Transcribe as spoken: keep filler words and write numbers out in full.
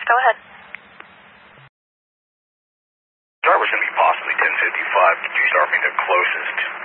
Go ahead. Start was going to be possibly ten fifty-five. Could you start me the closest